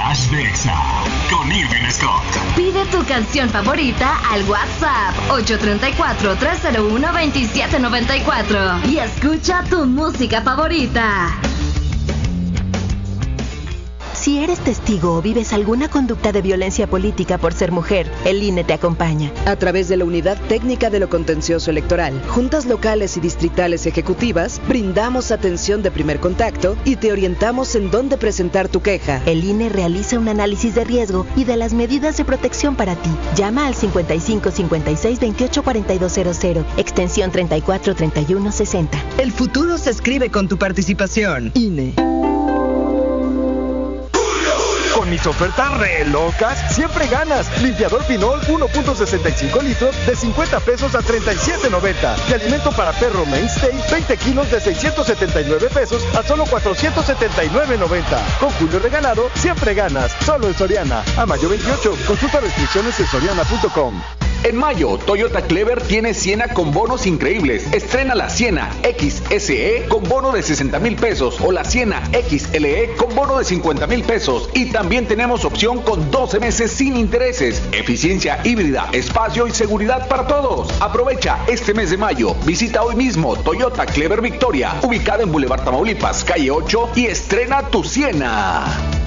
Garage de Exa con Irving Scott. Pide tu canción favorita al WhatsApp 834-301-2794 y escucha tu música favorita. Si eres testigo o vives alguna conducta de violencia política por ser mujer, el INE te acompaña. A través de la Unidad Técnica de lo Contencioso Electoral, juntas locales y distritales ejecutivas, brindamos atención de primer contacto y te orientamos en dónde presentar tu queja. El INE realiza un análisis de riesgo y de las medidas de protección para ti. Llama al 55 56 28 4200, extensión 34 31 60. El futuro se escribe con tu participación. INE. Con mis ofertas re locas, siempre ganas. Limpiador Pinol 1.65 litros de 50 pesos a 37.90. Y alimento para perro Mainstay 20 kilos de 679 pesos a solo 479.90. Con Julio regalado, siempre ganas. Solo en Soriana. A mayo 28. Consulta restricciones en soriana.com. En mayo, Toyota Clever tiene Siena con bonos increíbles. Estrena la Siena XSE con bono de 60,000 pesos o la Siena XLE con bono de 50,000 pesos. Y también tenemos opción con 12 meses sin intereses. Eficiencia híbrida, espacio y seguridad para todos. Aprovecha este mes de mayo. Visita hoy mismo Toyota Clever Victoria, ubicada en Boulevard Tamaulipas, calle 8, y estrena tu Siena.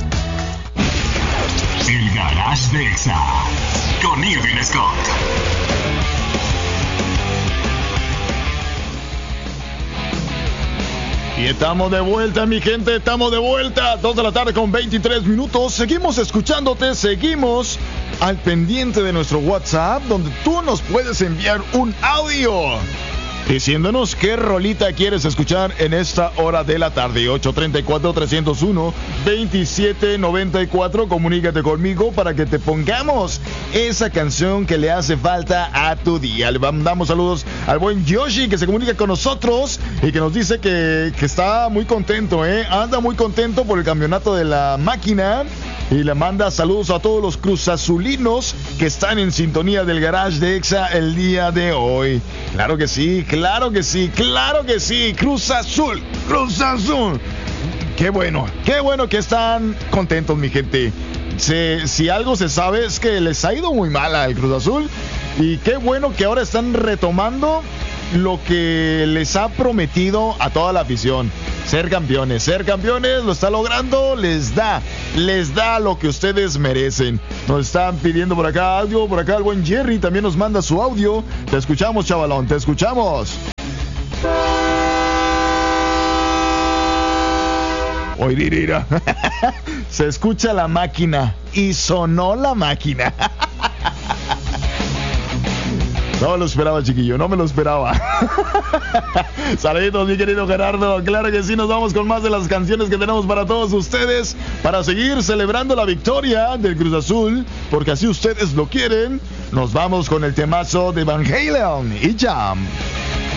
El Garage de Exa con Irving Scott. Y estamos de vuelta, mi gente, estamos de vuelta. 2 de la tarde con 23 minutos. Seguimos escuchándote, seguimos al pendiente de nuestro WhatsApp, donde tú nos puedes enviar un audio diciéndonos qué rolita quieres escuchar en esta hora de la tarde. 834-301-2794. Comunícate conmigo para que te pongamos esa canción que le hace falta a tu día. Le mandamos saludos al buen Yoshi, que se comunica con nosotros y que nos dice que está muy contento, anda muy contento por el campeonato de la máquina. Y le manda saludos a todos los cruzazulinos que están en sintonía del Garage de Exa el día de hoy. Claro que sí, claro que sí, claro que sí. Cruz Azul, Cruz Azul. Qué bueno que están contentos, mi gente. Si algo se sabe es que les ha ido muy mal al Cruz Azul. Y qué bueno que ahora están retomando lo que les ha prometido a toda la afición. Ser campeones, lo está logrando, les da lo que ustedes merecen. Nos están pidiendo por acá audio, por acá el buen Jerry también nos manda su audio. Te escuchamos, chavalón, te escuchamos. Hoy dirá, se escucha la máquina y sonó la máquina. No me lo esperaba, chiquillo, no me lo esperaba. Saluditos, mi querido Gerardo. Claro que sí, nos vamos con más de las canciones que tenemos para todos ustedes, para seguir celebrando la victoria del Cruz Azul, porque así ustedes lo quieren. Nos vamos con el temazo de Van Halen y Jam.